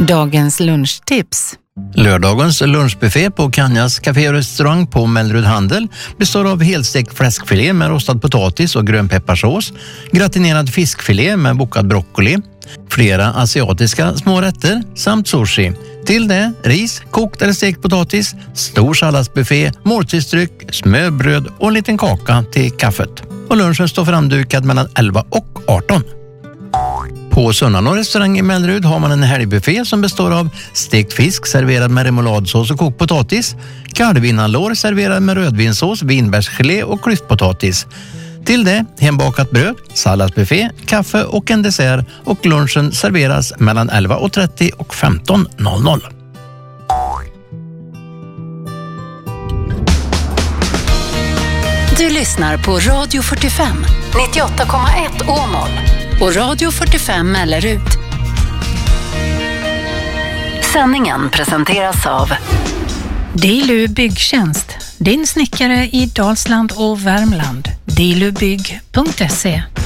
Dagens lunchtips. Lördagens lunchbuffé på Kanjas café och restaurang på Mellerud Handel består av helstekt fläskfilé med rostad potatis och grönpepparsås, gratinerad fiskfilé med bokad broccoli, flera asiatiska små rätter samt sushi. Till det ris, kokt eller stekt potatis, stor salladsbuffé, måltidsdryck, smörbröd och en liten kaka till kaffet. Och lunchen står framdukad mellan 11 och 18. På Sunnanå restaurang i Mellerud har man en helgbuffé som består av stekt fisk serverad med remouladsås och kokt potatis, kalvinnanlår serverad med rödvinsås, vinbärsgelé och klyftpotatis. Till det hembakat bröd, salladsbuffé, kaffe och en dessert, och lunchen serveras mellan 11:30 och 15:00. Du lyssnar på Radio 45, 98,1 Åmål och Radio 45 Mellerud. Sändningen presenteras av Dilu Byggtjänst, din snickare i Dalsland och Värmland. dilubygg.se.